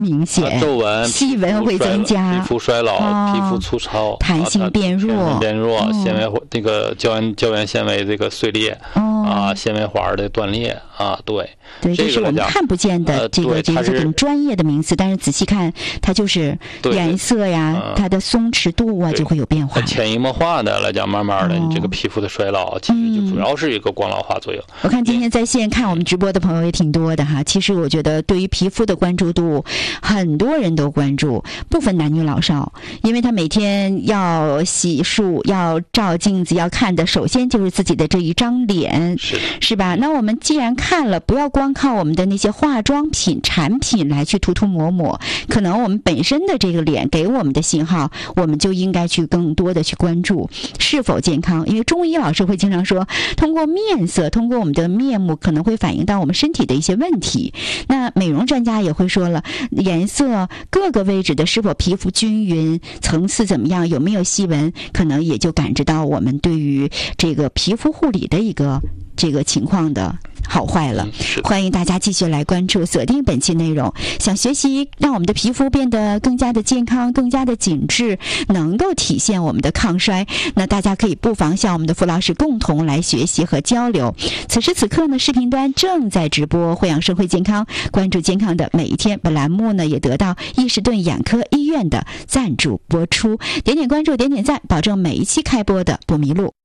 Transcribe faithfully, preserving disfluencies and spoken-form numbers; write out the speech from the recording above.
明显， 皱纹、 细纹会增加， 皮肤衰老、 哦、 皮肤粗糙、 弹性变弱、 弹性变弱、 哦、 纤维这个胶原胶原纤维这个碎裂、 哦、 啊，纤维环的断裂啊，对， 对，这是我们看不见的这个、呃、这个这种专业的名词，但是仔细看，它就是颜色呀， 嗯、 它的松弛度啊就会有变化。 潜移默化的来讲，慢慢的，哦、你这个皮肤的衰老其实就主要是一个光老化作用。嗯、 我看今天在线看我们直播的朋友也挺多的哈，其实我觉得对于皮肤的关注度，很多人都关注，不分男女老少，因为他每天要洗漱、要照镜子、要看的，首先就是自己的这一张脸， 是是吧？那我们既然看了，不要光靠我们的那些化妆品产品来去涂涂抹抹，可能我们本身的这个脸给我们的信号，我们就应该去更多的去关注是否健康。因为中医老师会经常说，通过面色，通过我们的面目，可能会反映到我们身体的一些问题。那美容专家也会说了，颜色各个位置的是否皮肤均匀，层次怎么样，有没有细纹，可能也就感知到我们对于这个皮肤护理的一个这个情况的好坏了。欢迎大家继续来关注锁定本期内容，想学习让我们的皮肤变得更加的健康，更加的紧致，能够体现我们的抗衰，那大家可以不妨向我们的傅老师共同来学习和交流。此时此刻呢，视频端正在直播惠阳生活健康，关注健康的每一天，本栏目呢也得到伊士顿眼科医院的赞助播出。点点关注，点点赞，保证每一期开播的不迷路。